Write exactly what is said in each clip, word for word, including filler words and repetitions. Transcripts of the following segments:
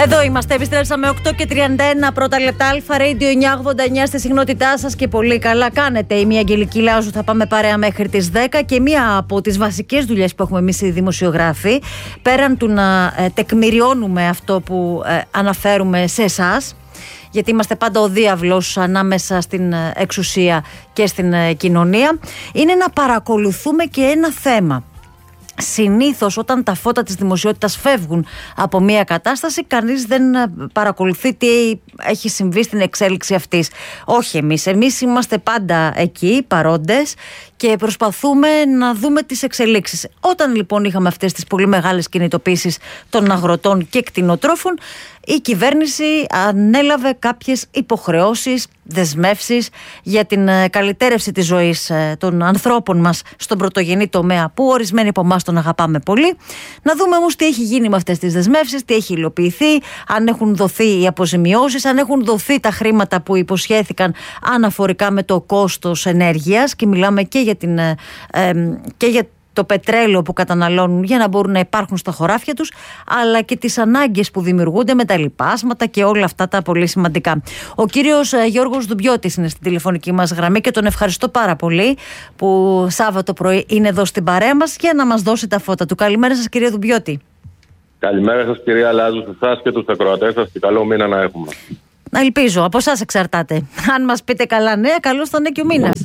Εδώ είμαστε, επιστρέψαμε οκτώ και τριάντα ένα πρώτα λεπτά. Αλφα Radio εννιακόσια ογδόντα εννιά στη συχνότητά σας και πολύ καλά κάνετε. Είμαι η Αγγελική Λάζου, θα πάμε παρέα μέχρι τις δέκα και μία από τις βασικές δουλειές που έχουμε εμείς οι δημοσιογράφοι, πέραν του να ε, τεκμηριώνουμε αυτό που ε, αναφέρουμε σε εσάς, γιατί είμαστε πάντα ο διάβλος ανάμεσα στην εξουσία και στην ε, κοινωνία, είναι να παρακολουθούμε και ένα θέμα. Συνήθως όταν τα φώτα της δημοσιότητας φεύγουν από μια κατάσταση, κανείς δεν παρακολουθεί τι έχει συμβεί στην εξέλιξη αυτής. Όχι εμείς, εμείς είμαστε πάντα εκεί παρόντες και προσπαθούμε να δούμε τις εξελίξεις. Όταν λοιπόν είχαμε αυτές τις πολύ μεγάλες κινητοποίησεις των αγροτών και κτηνοτρόφων, η κυβέρνηση ανέλαβε κάποιες υποχρεώσεις, δεσμεύσεις για την καλυτέρευση της ζωής των ανθρώπων μας στον πρωτογενή τομέα, που ορισμένοι από εμάς τον αγαπάμε πολύ. Να δούμε όμως τι έχει γίνει με αυτές τις δεσμεύσεις, τι έχει υλοποιηθεί, αν έχουν δοθεί οι αποζημιώσεις, αν έχουν δοθεί τα χρήματα που υποσχέθηκαν αναφορικά με το κόστος ενέργειας, και μιλάμε και για, την, ε, ε, και για το πετρέλαιο που καταναλώνουν για να μπορούν να υπάρχουν στα χωράφια τους, αλλά και τις ανάγκες που δημιουργούνται με τα λιπάσματα και όλα αυτά τα πολύ σημαντικά. Ο κύριος Γιώργος Δουμπιώτης είναι στην τηλεφωνική μας γραμμή και τον ευχαριστώ πάρα πολύ που Σάββατο πρωί είναι εδώ στην παρέα μας για να μας δώσει τα φώτα του. Καλημέρα σας, κύριε Δουμπιώτη. Καλημέρα σας, κυρία Λάζου, σε εσάς και τους ακροατές σας, και καλό μήνα να έχουμε. Ελπίζω, από εσάς εξαρτάται. Αν μας πείτε καλά νέα, καλώς θα είναι και ο μήνας.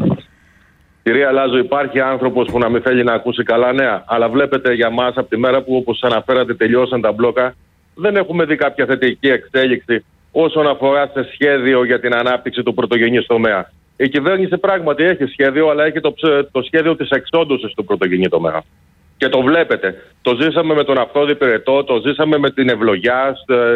Κυρία Λάζου, υπάρχει άνθρωπος που να μην θέλει να ακούσει καλά νέα, αλλά βλέπετε για μας από τη μέρα που, όπως αναφέρατε, τελειώσαν τα μπλόκα, δεν έχουμε δει κάποια θετική εξέλιξη όσον αφορά σε σχέδιο για την ανάπτυξη του πρωτογενή τομέα. Η κυβέρνηση πράγματι έχει σχέδιο, αλλά έχει το, το σχέδιο της εξόντωσης του πρωτογενή τομέα. Και το βλέπετε. Το ζήσαμε με τον Αυθόδη Πυρετό, το ζήσαμε με την Ευλογιά,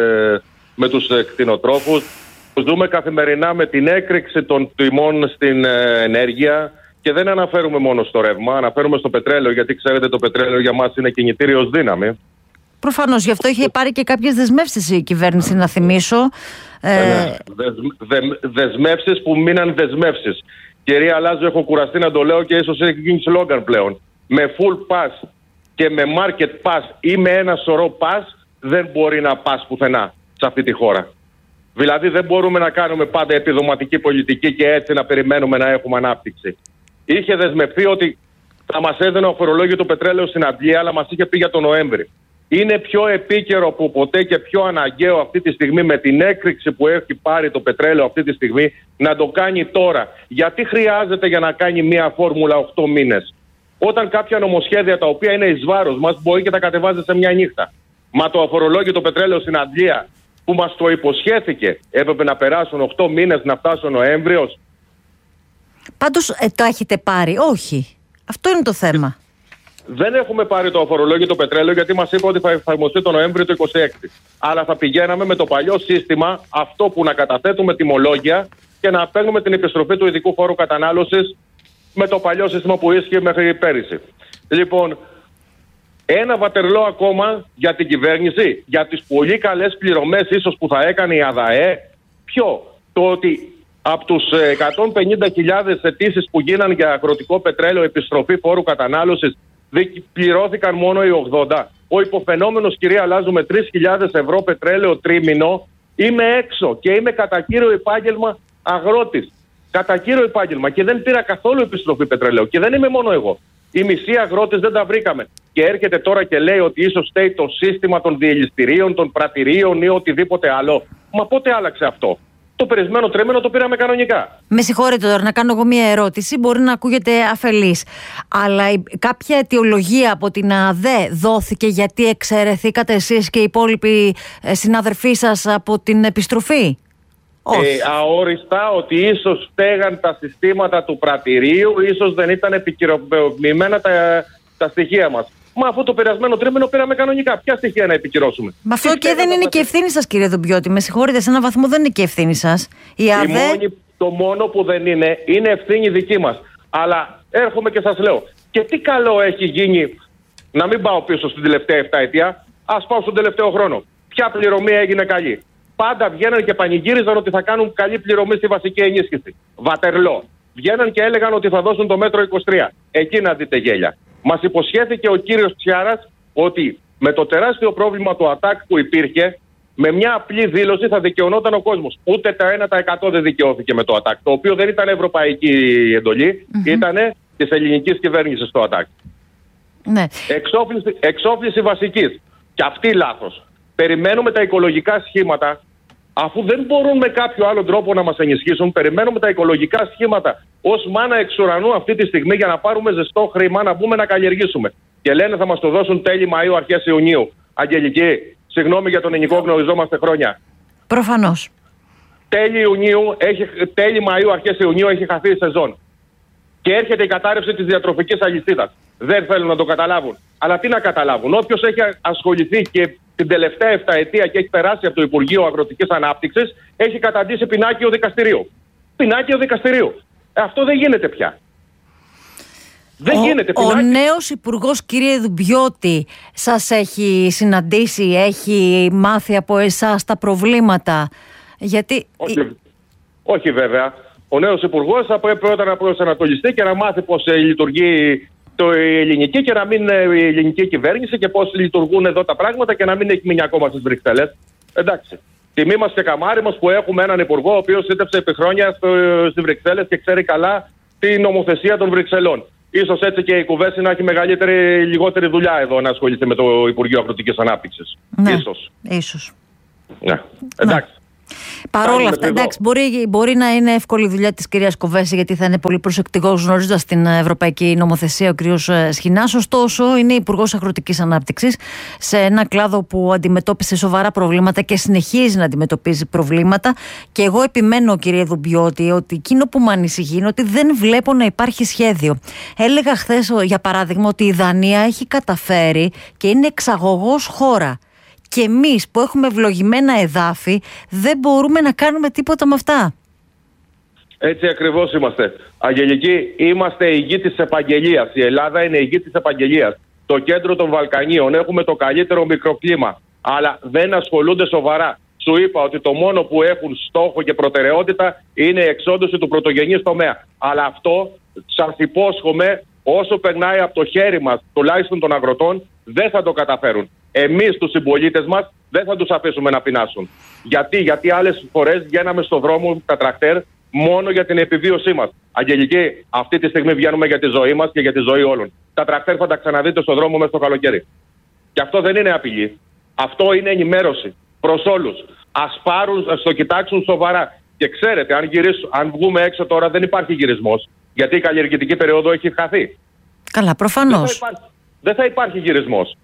με τους κτηνοτρόφους. Το δούμε καθημερινά με την έκρηξη των τιμών στην ενέργεια. Και δεν αναφέρουμε μόνο στο ρεύμα, αναφέρουμε στο πετρέλαιο, γιατί ξέρετε το πετρέλαιο για μας είναι κινητήριος δύναμη. Προφανώς, γι' αυτό είχε πάρει και κάποιες δεσμεύσεις η κυβέρνηση, να θυμίσω. Ε... Ε, δεσ, δε, δεσμεύσεις που μείναν δεσμεύσεις. Κυρία Λάζου, έχω κουραστεί να το λέω και ίσως έχει γίνει σλόγγαν πλέον. Με full pass και με market pass ή με ένα σωρό pass δεν μπορεί να πας πουθενά σε αυτή τη χώρα. Δηλαδή δεν μπορούμε να κάνουμε πάντα επιδοματική πολιτική και έτσι να περιμένουμε να έχουμε ανάπτυξη. Είχε δεσμευτεί ότι θα μας έδινε ο φορολόγιο πετρέλαιο στην Αντλία, αλλά μας είχε πει για τον Νοέμβρη. Είναι πιο επίκαιρο από ποτέ και πιο αναγκαίο αυτή τη στιγμή, με την έκρηξη που έχει πάρει το πετρέλαιο αυτή τη στιγμή, να το κάνει τώρα. Γιατί χρειάζεται για να κάνει μια φόρμουλα οκτώ μήνες, όταν κάποια νομοσχέδια τα οποία είναι εις βάρος μας μπορεί και τα κατεβάζει σε μια νύχτα. Μα το αφορολόγιο το πετρέλαιο στην Αντλία, που μας το υποσχέθηκε, έπρεπε να περάσουν οκτώ μήνες να φτάσει ο Νοέμβριος. Πάντως ε, το έχετε πάρει? Όχι. Αυτό είναι το θέμα. Δεν έχουμε πάρει το αφορολόγιο το πετρέλαιο, γιατί μας είπε ότι θα εφαρμοστεί το Νοέμβριο του είκοσι έξι. Αλλά θα πηγαίναμε με το παλιό σύστημα, αυτό που να καταθέτουμε τιμολόγια και να παίρνουμε την επιστροφή του ειδικού φόρου κατανάλωσης με το παλιό σύστημα που ίσχυε μέχρι πέρυσι. Λοιπόν, ένα βατερλό ακόμα για την κυβέρνηση, για τις πολύ καλές πληρωμές ίσως που θα έκανε η ΑΔΑΕ. Ποιο? Το ότι από τους εκατόν πενήντα χιλιάδες αιτήσεις που γίναν για αγροτικό πετρέλαιο επιστροφή φόρου κατανάλωσης, πληρώθηκαν μόνο οι ογδόντα. Ο υποφαινόμενος, κυρία Λάζου, με τρεις χιλιάδες ευρώ πετρέλαιο τρίμηνο, είμαι έξω και είμαι κατά κύριο επάγγελμα αγρότης. Κατά κύριο επάγγελμα, και δεν πήρα καθόλου επιστροφή πετρελαίου. Και δεν είμαι μόνο εγώ. Οι μισοί αγρότες δεν τα βρήκαμε. Και έρχεται τώρα και λέει ότι ίσως φταίει το σύστημα των διελιστηρίων, των πρατηρίων ή οτιδήποτε άλλο. Μα πότε άλλαξε αυτό? Το περισμένο τρίμηνο το πήραμε κανονικά. Με συγχωρείτε τώρα να κάνω εγώ μία ερώτηση, μπορεί να ακούγεται αφελής, αλλά κάποια αιτιολογία από την ΑΔΕ δόθηκε γιατί εξαιρεθήκατε εσείς και οι υπόλοιποι συνάδελφοί σας από την επιστροφή? Ε, αόριστα ότι ίσως στέγαν τα συστήματα του πρατηρίου, ίσως δεν ήταν επικυρωποιημένα τα, τα στοιχεία μας. Μα αυτό το περασμένο τρίμηνο πήραμε κανονικά. Ποια στοιχεία να επικυρώσουμε? Μα αυτό και δεν είναι και ευθύνη σας, κύριε Δουμπιώτη. Με συγχωρείτε, σε έναν βαθμό δεν είναι και ευθύνη σας. Η ΑΔΕ... Η μόνη, το μόνο που δεν είναι, είναι ευθύνη δική μας. Αλλά έρχομαι και σας λέω, και τι καλό έχει γίνει, να μην πάω πίσω στην τελευταία επταετία, ας πάω στον τελευταίο χρόνο. Ποια πληρωμή έγινε καλή? Πάντα βγαίναν και πανηγύριζαν ότι θα κάνουν καλή πληρωμή στη βασική ενίσχυση. Βατερλό. Βγαίναν και έλεγαν ότι θα δώσουν το μέτρο είκοσι τρία. Εκεί να δείτε γέλια. Μας υποσχέθηκε ο κύριος Τσιάρας ότι με το τεράστιο πρόβλημα του ΑΤΑΚ που υπήρχε, Με μια απλή δήλωση θα δικαιωνόταν ο κόσμος. Ούτε τα ένα τοις εκατό δεν δικαιώθηκε με το ΑΤΑΚ. Το οποίο δεν ήταν ευρωπαϊκή εντολή, mm-hmm. ήταν της ελληνικής κυβέρνησης το ΑΤΑΚ. Ναι. Εξόφληση, εξόφληση βασικής. Και αυτή λάθος. Περιμένουμε τα οικολογικά σχήματα, αφού δεν μπορούν με κάποιο άλλο τρόπο να μας ενισχύσουν. Περιμένουμε τα οικολογικά σχήματα ως μάνα εξ ουρανού αυτή τη στιγμή για να πάρουμε ζεστό χρήμα να μπούμε να καλλιεργήσουμε. Και λένε θα μας το δώσουν τέλη Μαΐου, αρχές Ιουνίου. Αγγελική, συγγνώμη για τον ελληνικό, γνωριζόμαστε χρόνια. Προφανώς. Τέλη, Ιουνίου, έχει, τέλη Μαΐου, αρχές Ιουνίου έχει χαθεί η σεζόν. Και έρχεται η κατάρρευση της διατροφικής αλυσίδας. Δεν θέλουν να το καταλάβουν. Αλλά τι να καταλάβουν. Όποιος έχει ασχοληθεί και την τελευταία εφταετία και έχει περάσει από το Υπουργείο Αγροτικής Ανάπτυξης, έχει καταντήσει πινάκιο δικαστηρίου. Πινάκιο δικαστηρίου. Ε, αυτό δεν γίνεται πια. Δεν ο, γίνεται. Ο νέος υπουργός, κύριε Δουμπιώτη, σας έχει συναντήσει, έχει μάθει από εσάς τα προβλήματα? Γιατί... Όχι, όχι βέβαια. Ο νέος υπουργός θα πρέπει πρώτα να προσανατολιστεί και να μάθει πώς λειτουργεί το η ελληνική και να μην η ελληνική κυβέρνηση και πώς λειτουργούν εδώ τα πράγματα και να μην έχει μείνει ακόμα στις Βρυξέλλες. Εντάξει. Τιμή μας και καμάρι μας που έχουμε έναν υπουργό ο οποίος σύντεψε επί χρόνια στις Βρυξέλλες και ξέρει καλά την νομοθεσία των Βρυξελών. Ίσως έτσι και η Κουβέση να έχει μεγαλύτερη, λιγότερη δουλειά εδώ να ασχοληθεί με το Υπουργείο Αγροτικής Ανάπτυξης. Ναι, ίσως. ίσως. Ναι. Εντάξει. Παρ' όλα αυτά, εντάξει, μπορεί, μπορεί να είναι εύκολη η δουλειά της κυρίας Κοβέση, γιατί θα είναι πολύ προσεκτικός γνωρίζοντας την ευρωπαϊκή νομοθεσία ο κύριος Σχοινάς. Ωστόσο, είναι υπουργός Αγροτικής Ανάπτυξης σε ένα κλάδο που αντιμετώπισε σοβαρά προβλήματα και συνεχίζει να αντιμετωπίζει προβλήματα. Και εγώ επιμένω, κύριε Δουμπιώτη, ότι εκείνο που με ανησυχεί είναι ότι δεν βλέπω να υπάρχει σχέδιο. Έλεγα χθες, για παράδειγμα, ότι η Δανία έχει καταφέρει και είναι εξαγωγός χώρα. Και εμείς που έχουμε ευλογημένα εδάφη δεν μπορούμε να κάνουμε τίποτα με αυτά. Έτσι ακριβώς είμαστε. Αγγελική, είμαστε η γη της επαγγελίας. Η Ελλάδα είναι η γη της επαγγελίας. Το κέντρο των Βαλκανίων, έχουμε το καλύτερο μικροκλίμα. Αλλά δεν ασχολούνται σοβαρά. Σου είπα ότι το μόνο που έχουν στόχο και προτεραιότητα είναι η εξόντωση του πρωτογενή τομέα. Αλλά αυτό σας υπόσχομαι, όσο περνάει από το χέρι μας, τουλάχιστον των αγροτών, δεν θα το καταφέρουν. Εμείς τους συμπολίτες μας δεν θα τους αφήσουμε να πεινάσουν. Γιατί, Γιατί άλλες φορές βγαίναμε στον δρόμο τα τρακτέρ μόνο για την επιβίωσή μας. Αγγελική, αυτή τη στιγμή βγαίνουμε για τη ζωή μας και για τη ζωή όλων. Τα τρακτέρ θα τα ξαναδείτε στον δρόμο μέσα στο καλοκαίρι. Και αυτό δεν είναι απειλή. Αυτό είναι ενημέρωση προς όλους. Ας πάρουν, ας το κοιτάξουν σοβαρά. Και ξέρετε, αν, γυρίσουν, αν βγούμε έξω τώρα δεν υπάρχει γυρισμός. Γιατί η καλλιεργητική περίοδο έχει χαθεί. Καλά, προφανώς. Δεν θα υπάρχει, δεν θα υπάρχει γυρισμός.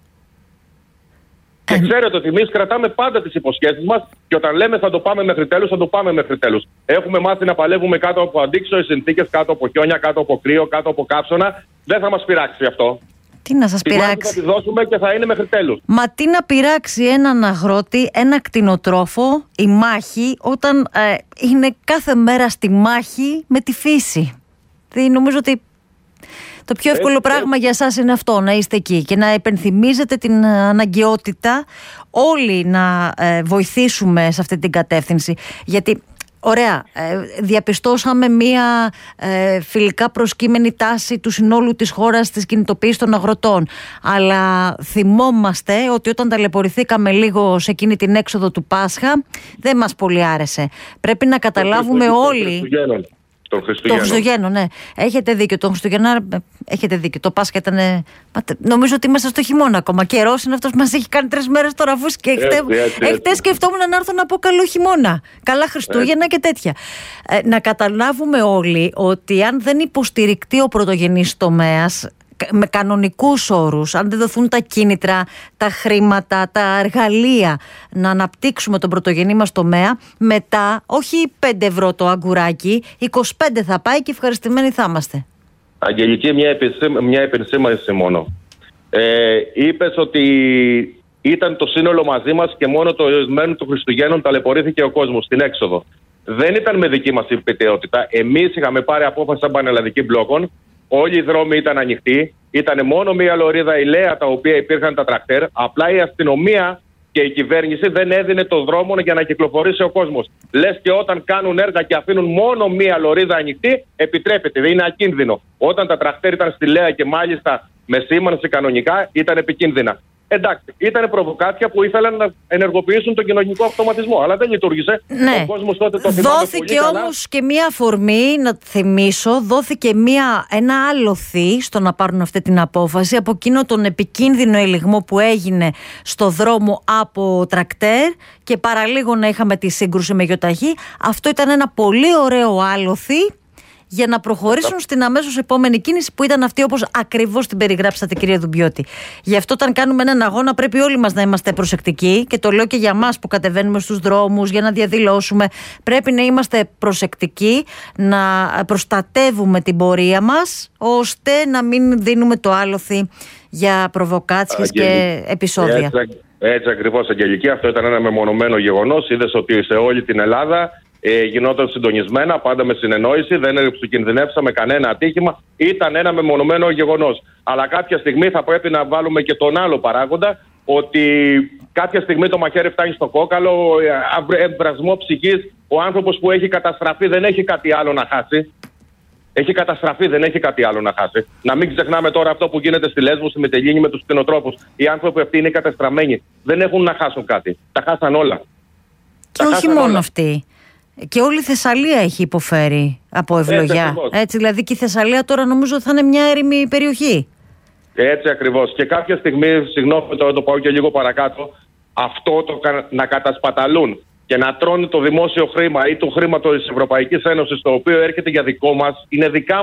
Και ξέρετε ότι εμείς κρατάμε πάντα τις υποσχέσεις μας και όταν λέμε θα το πάμε μέχρι τέλους, θα το πάμε μέχρι τέλους. Έχουμε μάθει να παλεύουμε κάτω από αντίξωες συνθήκες, κάτω από χιόνια, κάτω από κρύο, κάτω από κάψωνα. Δεν θα μας πειράξει αυτό. Τι να σας τη πειράξει. Θα τη δώσουμε και θα είναι μέχρι τέλους. Μα τι να πειράξει έναν αγρότη, ένα κτηνοτρόφο, η μάχη, όταν ε, είναι κάθε μέρα στη μάχη με τη φύση. Δηλαδή, νομίζω ότι το πιο εύκολο έτσι, πράγμα έτσι. για εσάς είναι αυτό, να είστε εκεί και να υπενθυμίζετε την αναγκαιότητα όλοι να ε, βοηθήσουμε σε αυτή την κατεύθυνση. Γιατί, ωραία, ε, διαπιστώσαμε μία ε, φιλικά προσκύμενη τάση του συνόλου της χώρας της κινητοποίησης των αγροτών. Αλλά θυμόμαστε ότι όταν ταλαιπωρηθήκαμε λίγο σε εκείνη την έξοδο του Πάσχα, δεν μας πολύ άρεσε. Πρέπει να καταλάβουμε όλοι... Των Χριστουγέννων. Το Χριστουγέννο, ναι. Έχετε δίκιο. Το Χριστουγεννά, έχετε δίκιο. Το Πάσχα ήταν. Νομίζω ότι είμαστε στο χειμώνα ακόμα. Καιρός είναι αυτός που μας έχει κάνει τρεις μέρες τώρα, αφού χτες σκεφτόμουν να έρθω να πω καλό χειμώνα. Καλά Χριστούγεννα έτσι. Και τέτοια. Ε, να καταλάβουμε όλοι ότι αν δεν υποστηρικτεί ο πρωτογενής τομέας, με κανονικούς όρους, αν δεν δοθούν τα κίνητρα, τα χρήματα, τα εργαλεία να αναπτύξουμε τον πρωτογενή μας τομέα, μετά όχι πέντε ευρώ το αγκουράκι, είκοσι πέντε θα πάει και ευχαριστημένοι θα είμαστε. Αγγελική, μια, επισήμα, μια επενσήμανση μόνο. Ε, είπες ότι ήταν το σύνολο μαζί μας και μόνο το εισμένο του Χριστουγέννων ταλαιπωρήθηκε ο κόσμος στην έξοδο. Δεν ήταν με δική μας υπετιότητα. Εμείς είχαμε πάρει απόφαση σαν Πανελλαδική Μπλόκων. Όλοι οι δρόμοι ήταν ανοιχτοί. Ήταν μόνο μία λωρίδα ηλαία τα οποία υπήρχαν τα τρακτέρ. Απλά η αστυνομία και η κυβέρνηση δεν έδινε το δρόμο για να κυκλοφορήσει ο κόσμος. Λες και όταν κάνουν έργα και αφήνουν μόνο μία λωρίδα ανοιχτή, επιτρέπεται. Δεν είναι ακίνδυνο. Όταν τα τρακτέρ ήταν στη Λέα και μάλιστα με σήμανση κανονικά, ήταν επικίνδυνα. Εντάξει, ήταν προβοκάτσια που ήθελαν να ενεργοποιήσουν τον κοινωνικό αυτοματισμό, αλλά δεν λειτουργήσε. Ναι. Ο κόσμος τότε το θυμάται δόθηκε πολύ όμως και μία αφορμή, να θυμίσω, δόθηκε μία, ένα άλοθη στο να πάρουν αυτή την απόφαση από εκείνο τον επικίνδυνο ελιγμό που έγινε στο δρόμο από τρακτέρ και παραλίγο να είχαμε τη σύγκρουση με γιοταχή. Αυτό ήταν ένα πολύ ωραίο άλοθη για να προχωρήσουν στην αμέσως επόμενη κίνηση που ήταν αυτή όπως ακριβώς την περιγράψατε, κυρία Δουμπιώτη. Γι' αυτό όταν κάνουμε έναν αγώνα πρέπει όλοι μας να είμαστε προσεκτικοί, και το λέω και για μας που κατεβαίνουμε στους δρόμους για να διαδηλώσουμε. Πρέπει να είμαστε προσεκτικοί, να προστατεύουμε την πορεία μας, ώστε να μην δίνουμε το άλοθη για προβοκάτσιες και επεισόδια. Έτσι, έτσι ακριβώς, Αγγελική. Αυτό ήταν ένα μεμονωμένο γεγονός. Είδες ότι σε όλη την Ελλάδα Ε, γινόταν συντονισμένα, πάντα με συνεννόηση, δεν κινδυνεύσαμε κανένα ατύχημα. Ήταν ένα μεμονωμένο γεγονός. Αλλά κάποια στιγμή θα πρέπει να βάλουμε και τον άλλο παράγοντα, ότι κάποια στιγμή το μαχαίρι φτάνει στο κόκαλο, εμπρασμό ψυχής. Ο άνθρωπος που έχει καταστραφεί δεν έχει κάτι άλλο να χάσει. Έχει καταστραφεί, δεν έχει κάτι άλλο να χάσει. Να μην ξεχνάμε τώρα αυτό που γίνεται στη Λέσβο, στη Μυτιλήνη με τους κτηνοτρόφους. Οι άνθρωποι αυτοί είναι καταστραμμένοι. Δεν έχουν να χάσουν κάτι. Τα χάσαν όλα. Και όχι μόνο όλα. Αυτοί. Και όλη η Θεσσαλία έχει υποφέρει από ευλογιά. Έτσι, Έτσι δηλαδή και η Θεσσαλία τώρα νομίζω θα είναι μια έρημη περιοχή. Έτσι ακριβώς. Και κάποια στιγμή, συγγνώμη τώρα το πάω και λίγο παρακάτω, αυτό το να κατασπαταλούν και να τρώνε το δημόσιο χρήμα ή το χρήμα της Ευρωπαϊκής Ένωσης, το οποίο έρχεται για δικό μας, είναι δικά